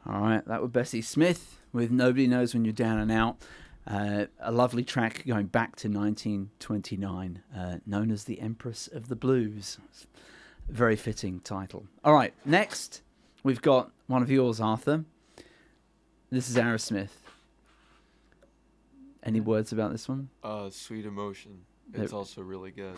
All right, that was Bessie Smith with Nobody Knows When You're Down and Out. A lovely track going back to 1929, known as the Empress of the Blues. Very fitting title. All right, next we've got one of yours, Arthur. This is Aerosmith. Any words about this one? Sweet Emotion. It's also really good.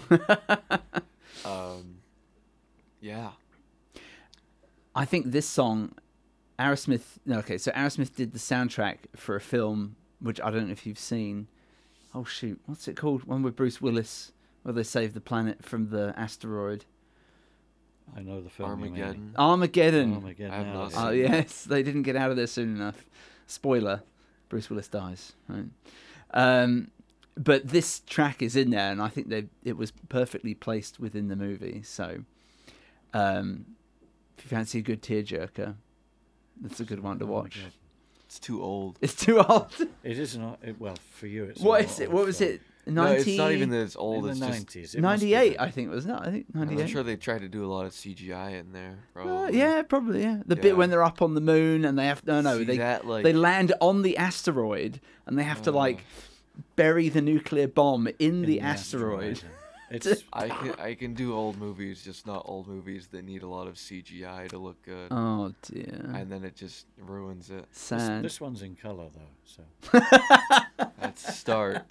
Yeah. I think this song, Aerosmith did the soundtrack for a film, which I don't know if you've seen. Oh, shoot. What's it called? One with Bruce Willis, where they save the planet from the asteroid. I know the film. Armageddon. Armageddon. I have not Oh, seen yes. They didn't get out of there soon enough. Spoiler. Bruce Willis dies. Right. But this track is in there, and I think it was perfectly placed within the movie. So, if you fancy a good tearjerker, that's a good one to watch. It's too old. It's too old. It is not. Well, for you, it's. What is it? What was it? 90... No, it's not even that it's old. In It's the just 90s. 98, I think, wasn't it? I think I'm 98. sure they tried to do a lot of CGI in there. Probably. Yeah, probably. Yeah, the bit when they're up on the moon and they have See they that, like- they land on the asteroid and they have to like bury the nuclear bomb in the asteroid. It's. I can do old movies, just not old movies that need a lot of CGI to look good. Oh dear. And then it just ruins it. Sad. This one's in color though, so. That's a start.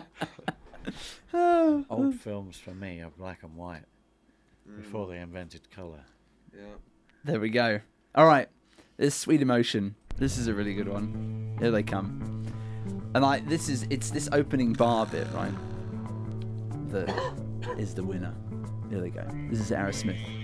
Old films for me are black and white before they invented color. Yeah. There we go. All right, this Sweet Emotion. This is a really good one. Here they come. And it's this opening bar bit, right? That is the winner. Here they go. This is Aerosmith.